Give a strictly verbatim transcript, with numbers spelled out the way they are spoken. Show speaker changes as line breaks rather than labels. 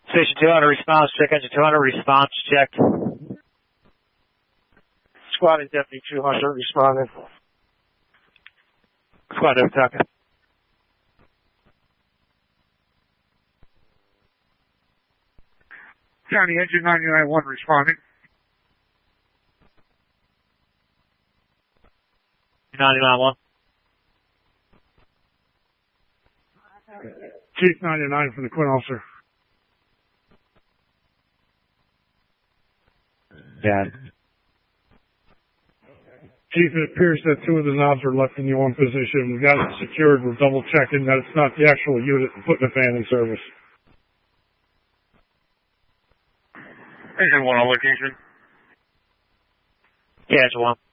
Station two hundred response check. Engine two hundred response check.
Squad and Deputy two hundred responding.
Squad over talking.
County Engine ninety-nine one responding.
ninety-nine one.
Chief ninety-nine from the Quinn officer.
Yeah.
Chief, it appears that two of the knobs are left in the on position. We've got it secured. We're double checking that it's not the actual unit and putting the fan in service.
Engine one on location.
Yeah, Engine one.